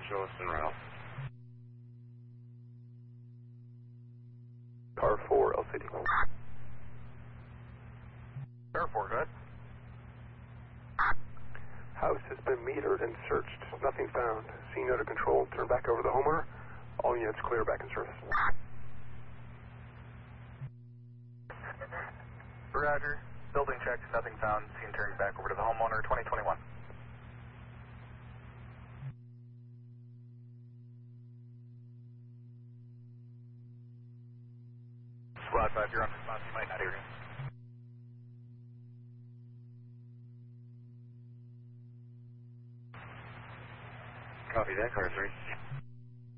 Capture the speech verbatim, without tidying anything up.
show us en route. Car four, L C D. Car four, go ahead. House has been metered and searched. Nothing found. Scene under control. Turn back over the homeowner. All units clear, back in service. Roger. Building checked, nothing found. Scene turned back over to the homeowner, twenty twenty-one. Squad five, you're on response. You might not hear you. Copy that, car three.